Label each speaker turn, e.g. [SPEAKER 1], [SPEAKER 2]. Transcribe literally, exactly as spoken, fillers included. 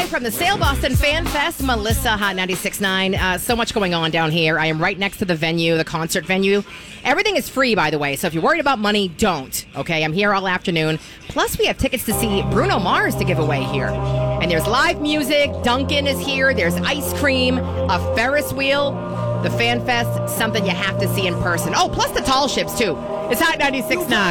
[SPEAKER 1] from the Sale Boston Fan Fest, Melissa, Hot ninety-six point nine. Uh, so much going on down here. I am right next to the venue, the concert venue. Everything is free, by the way, so if you're worried about money, don't. Okay, I'm here all afternoon. Plus, we have tickets to see Bruno Mars to give away here. And there's live music. Duncan is here. There's ice cream, a Ferris wheel. The Fan Fest, something you have to see in person. Oh, plus the tall ships, too. It's Hot ninety-six point nine.